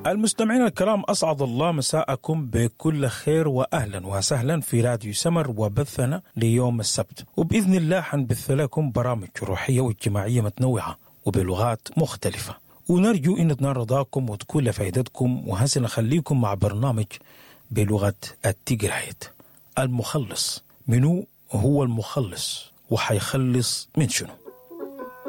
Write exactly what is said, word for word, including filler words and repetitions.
المستمعين الكرام، أسعد الله مساءكم بكل خير وأهلا وسهلا في راديو سمر وبثنا ليوم السبت، وبإذن الله حنبث لكم برامج روحية واجتماعية متنوعة وبلغات مختلفة، ونرجو إن تنال رضاكم وتكون لفائدتكم. وهسه نخليكم مع برنامج بلغة التقرايت. المخلص، منو هو المخلص وحيخلص من شنو؟